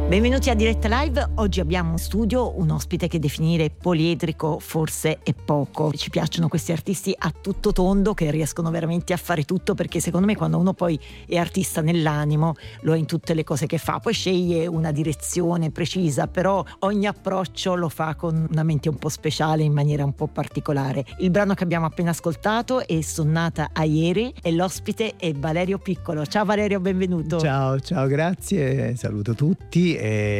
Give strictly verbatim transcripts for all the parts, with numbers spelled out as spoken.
Benvenuti a Diretta Live. Oggi abbiamo in studio un ospite che definire poliedrico forse è poco. Ci piacciono questi artisti a tutto tondo che riescono veramente a fare tutto, perché secondo me quando uno poi è artista nell'animo lo è in tutte le cose che fa, poi sceglie una direzione precisa, però ogni approccio lo fa con una mente un po' speciale, in maniera un po' particolare. Il brano che abbiamo appena ascoltato è Sonnata a ieri e l'ospite è Valerio Piccolo. Ciao Valerio, benvenuto. Ciao, ciao, grazie, saluto tutti.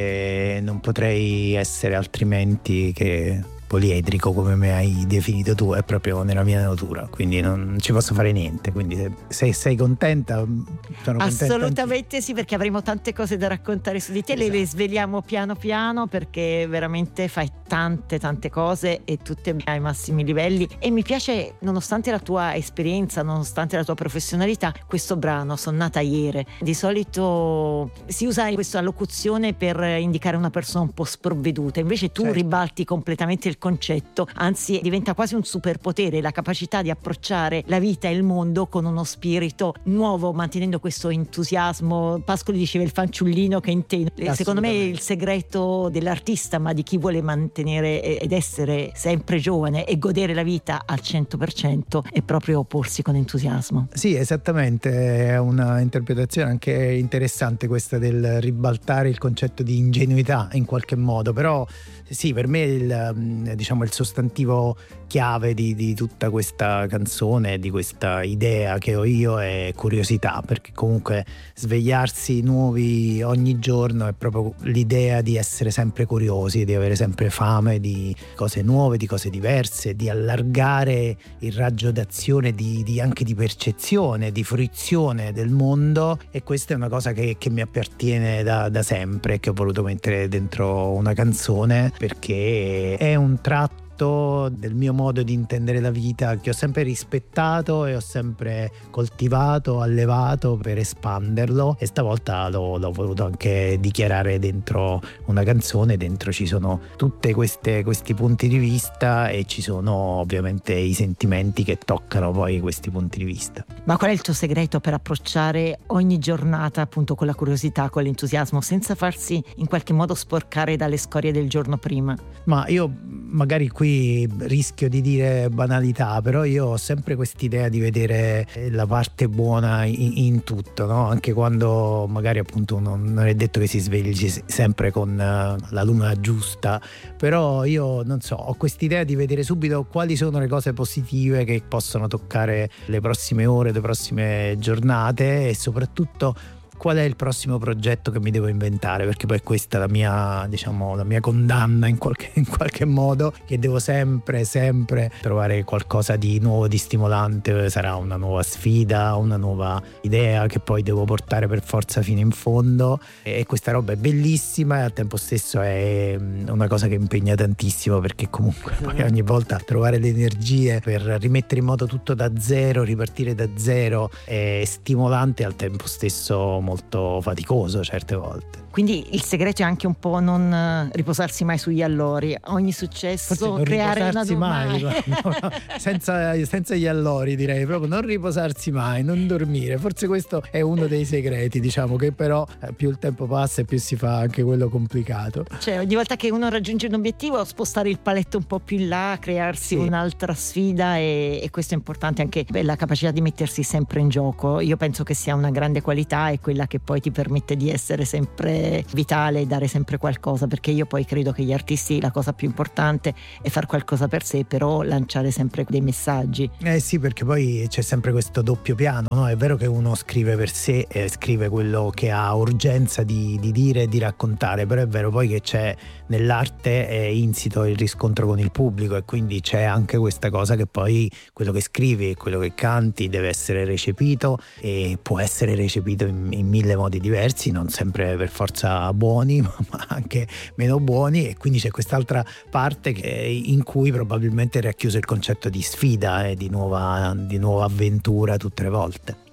E non potrei essere altrimenti che poliedrico, come mi hai definito tu, è proprio nella mia natura, quindi non ci posso fare niente. Quindi se sei contenta, sono contenta. Assolutamente sì, perché avremo tante cose da raccontare su di te. Esatto. Le, le sveliamo piano piano, perché veramente fai tante tante cose e tutte ai massimi livelli, e mi piace, nonostante la tua esperienza, nonostante la tua professionalità, questo brano Sonnata ieri. Di solito si usa questa locuzione per indicare una persona un po' sprovveduta, invece tu certo. ribalti completamente il concetto, anzi diventa quasi un superpotere la capacità di approcciare la vita e il mondo con uno spirito nuovo, mantenendo questo entusiasmo. Pascoli diceva il fanciullino che intende. Secondo me il segreto dell'artista, ma di chi vuole mantenere ed essere sempre giovane e godere la vita al cento per cento, è proprio opporsi con entusiasmo. Sì, esattamente, è una interpretazione anche interessante questa del ribaltare il concetto di ingenuità in qualche modo, però sì, per me il, diciamo, il sostantivo chiave di, di tutta questa canzone, di questa idea che ho io, è curiosità, perché comunque svegliarsi nuovi ogni giorno è proprio l'idea di essere sempre curiosi, di avere sempre fame di cose nuove, di cose diverse, di allargare il raggio d'azione, di, di anche di percezione, di fruizione del mondo. E questa è una cosa che, che mi appartiene da, da sempre, che ho voluto mettere dentro una canzone, perché è un tratto del mio modo di intendere la vita che ho sempre rispettato e ho sempre coltivato, allevato per espanderlo, e stavolta l'ho, l'ho voluto anche dichiarare dentro una canzone. Dentro ci sono tutte queste questi punti di vista e ci sono ovviamente i sentimenti che toccano poi questi punti di vista. Ma qual è il tuo segreto per approcciare ogni giornata appunto con la curiosità, con l'entusiasmo, senza farsi in qualche modo sporcare dalle scorie del giorno prima? Ma io magari qui rischio di dire banalità, però io ho sempre quest'idea di vedere la parte buona in, in tutto, no? Anche quando magari appunto non, non è detto che si svegli sempre con la luna giusta, però io non so, ho quest'idea di vedere subito quali sono le cose positive che possono toccare le prossime ore, le prossime giornate, e soprattutto qual è il prossimo progetto che mi devo inventare, perché poi questa è la mia, diciamo, la mia condanna in qualche, in qualche modo, che devo sempre sempre trovare qualcosa di nuovo, di stimolante. Sarà una nuova sfida, una nuova idea che poi devo portare per forza fino in fondo, e questa roba è bellissima e al tempo stesso è una cosa che impegna tantissimo, perché comunque poi ogni volta trovare le energie per rimettere in moto tutto da zero, ripartire da zero, è stimolante e al tempo stesso molto faticoso certe volte. Quindi il segreto è anche un po' non riposarsi mai sugli allori, ogni successo creare una mai, no, no, senza, senza gli allori, direi proprio non riposarsi mai, non dormire. Forse questo è uno dei segreti, diciamo, che però più il tempo passa e più si fa anche quello complicato. Cioè ogni volta che uno raggiunge un obiettivo, spostare il paletto un po' più in là, crearsi sì. un'altra sfida, e, e questo è importante, anche beh, la capacità di mettersi sempre in gioco. Io penso che sia una grande qualità e quella che poi ti permette di essere sempre vitale e dare sempre qualcosa, perché io poi credo che gli artisti la cosa più importante è far qualcosa per sé, però lanciare sempre dei messaggi. Eh sì, perché poi c'è sempre questo doppio piano, no? È vero che uno scrive per sé e scrive quello che ha urgenza di, di dire e di raccontare, però è vero poi che c'è nell'arte è insito il riscontro con il pubblico, e quindi c'è anche questa cosa che poi quello che scrivi e quello che canti deve essere recepito, e può essere recepito in, in mille modi diversi, non sempre per forza buoni ma anche meno buoni, e quindi c'è quest'altra parte che, in cui probabilmente è racchiuso il concetto di sfida e di nuova, di nuova avventura tutte le volte.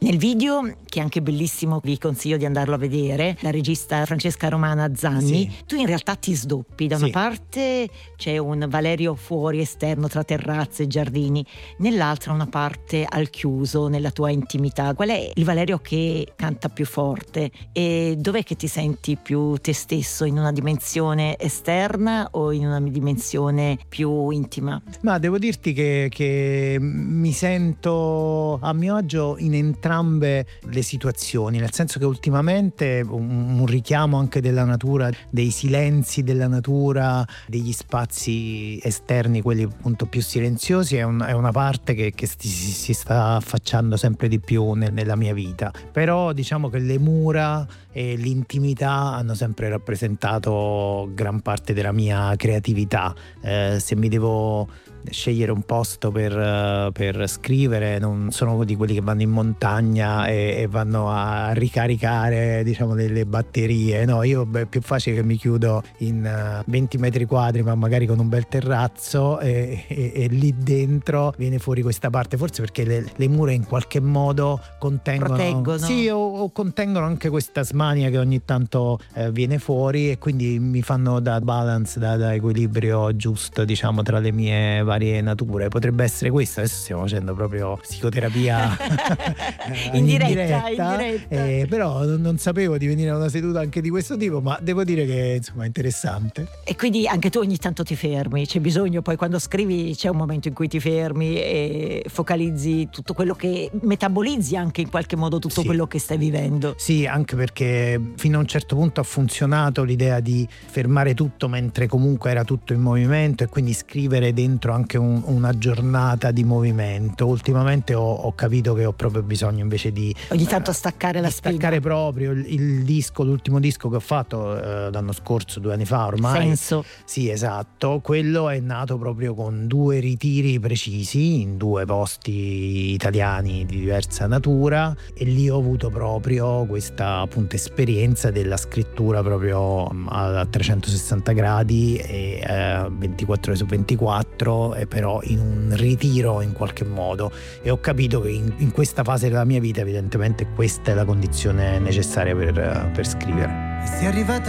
Nel video, che è anche bellissimo, vi consiglio di andarlo a vedere, la regista Francesca Romana Zanni, Sì. tu in realtà ti sdoppi. Da una Sì. parte c'è un Valerio fuori, esterno, tra terrazze e giardini, nell'altra una parte al chiuso, nella tua intimità. Qual è il Valerio che canta più forte e dov'è che ti senti più te stesso, in una dimensione esterna o in una dimensione più intima? Ma devo dirti che, che mi sento a mio agio in entrambe le situazioni, nel senso che ultimamente un, un richiamo anche della natura, dei silenzi della natura, degli spazi esterni, quelli appunto più silenziosi, è, un, è una parte che, che si, si sta affacciando sempre di più nel, nella mia vita. Però diciamo che le mura e l'intimità hanno sempre rappresentato gran parte della mia creatività. Eh, se mi devo scegliere un posto per, per scrivere, non sono di quelli che vanno in montagna e, e vanno a ricaricare, diciamo, le, le batterie. No, io è più facile che mi chiudo in venti metri quadri, ma magari con un bel terrazzo, e, e, e lì dentro viene fuori questa parte, forse perché le, le mura in qualche modo contengono, proteggono. Sì, o, o contengono anche questa smania che ogni tanto eh, viene fuori, e quindi mi fanno da balance, da, da equilibrio giusto, diciamo, tra le mie varie nature. Potrebbe essere questo. Adesso stiamo facendo proprio psicoterapia in, in diretta, diretta, in diretta. Eh, però non, non sapevo di venire a una seduta anche di questo tipo, ma devo dire che insomma è interessante. E quindi anche tu ogni tanto ti fermi, c'è bisogno, poi quando scrivi c'è un momento in cui ti fermi e focalizzi tutto quello che metabolizzi, anche in qualche modo tutto Sì. quello che stai vivendo. Sì, anche perché fino a un certo punto ha funzionato l'idea di fermare tutto mentre comunque era tutto in movimento, e quindi scrivere dentro anche un, una giornata di movimento. Ultimamente ho, ho capito che ho proprio bisogno invece di Ogni tanto staccare di la spina. staccare proprio il, il disco, l'ultimo disco che ho fatto eh, l'anno scorso, due anni fa ormai. Senso. Sì, esatto. Quello è nato proprio con due ritiri precisi in due posti italiani di diversa natura, e lì ho avuto proprio questa appunto esperienza della scrittura proprio a trecentosessanta gradi e eh, ventiquattro ore su ventiquattro, e però in un ritiro in qualche modo, e ho capito che in, in questa fase della mia vita evidentemente questa è la condizione necessaria per, per scrivere. Sei arrivata